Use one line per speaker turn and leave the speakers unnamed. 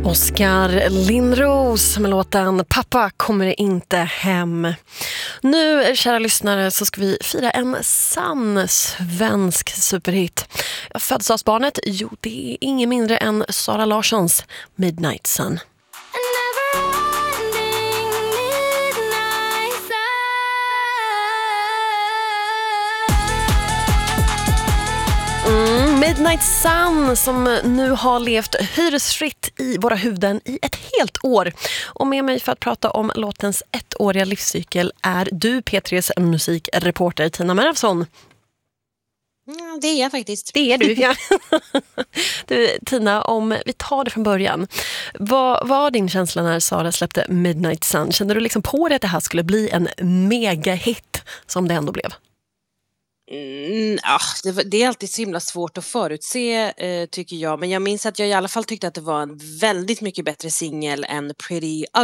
Oskar Lindros med låten Pappa kommer inte hem. Nu, kära lyssnare, så ska vi fira en sann svensk superhit. Födelsedagsbarnet, jo, det är ingen mindre än Sara Larssons Midnight Sun. Midnight Sun som nu har levt hyresfritt i våra huvuden i ett helt år. Och med mig för att prata om låtens ettåriga livscykel är du, P3s musikreporter Tina Merafsson.
Det är jag faktiskt.
Det är du, ja. Du, Tina, om vi tar det från början. Vad var din känsla när Sara släppte Midnight Sun? Kände du liksom på det att det här skulle bli en megahit som det ändå blev?
Det är alltid så himla svårt att förutse, tycker jag. Men jag minns att jag i alla fall tyckte att det var en väldigt mycket bättre singel än Pretty